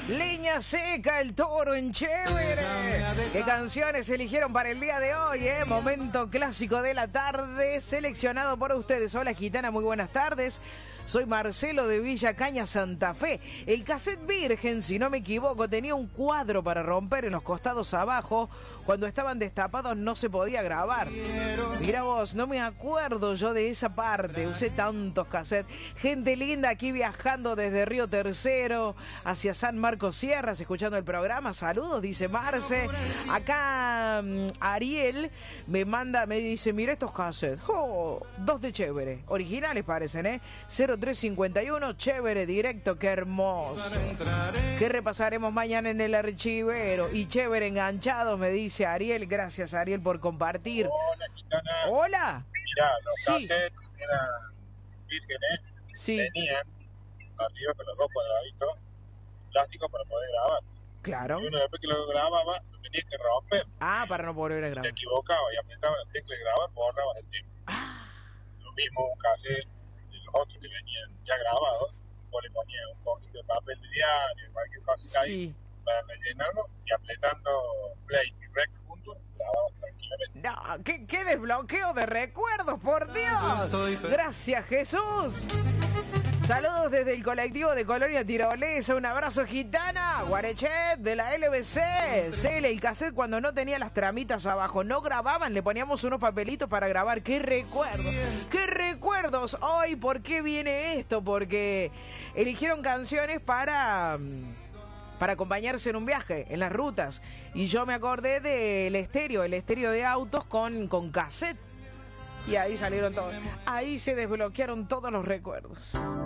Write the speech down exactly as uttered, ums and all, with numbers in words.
Leña Seca, El Toro en Chévere. ¿Qué canciones eligieron para el día de hoy, eh? Momento clásico de la tarde, seleccionado por ustedes. Hola, gitana, muy buenas tardes. Soy Marcelo de Villa Caña, Santa Fe. El cassette virgen, si no me equivoco, tenía un cuadro para romper en los costados abajo. Cuando estaban destapados no se podía grabar. Mira vos, no me acuerdo yo de esa parte. Usé tantos cassettes. Gente linda aquí viajando desde Río Tercero hacia San Marcos Sierras, escuchando el programa. Saludos, dice Marce. Acá um, Ariel me manda, me dice, mira estos cassettes. Oh, dos de Chévere. Originales parecen, ¿eh? cero tres cincuenta y uno, Chévere directo, qué hermoso. Que repasaremos mañana en el archivero. Y Chévere enganchados, me dice Ariel. Gracias, Ariel, por compartir. Hola, gitana. Hola. Mirá, los Sí. cassettes eran vírgenes. Sí. Venían arriba con los dos cuadraditos plásticos para poder grabar. Claro. Y uno después que lo grababa, lo tenías que romper. Ah, para no poder Si te grabar. equivocabas y apretabas la tecla de grabar, borrabas el tema. Ah. Lo mismo un cassette de los otros que venían ya grabados. Vos le ponías un poquito de papel de diario, cualquier cosita ahí Sí. para rellenarlo y apretando play y rec juntos, grababas tranquilamente. No, ¿qué, qué desbloqueo de recuerdos, por Dios. Gracias, Jesús. Saludos desde el colectivo de Colonia Tirolesa. Un abrazo, gitana. Guarechet de la L B C. Cele, el cassette cuando no tenía las tramitas abajo. No grababan, le poníamos unos papelitos para grabar. ¡Qué recuerdos! ¡Qué recuerdos! Hoy, ¿por qué viene esto? Porque eligieron canciones para... para acompañarse en un viaje, en las rutas. Y yo me acordé del estéreo, el estéreo de autos con, con cassette. Y ahí salieron todos. Ahí se desbloquearon todos los recuerdos.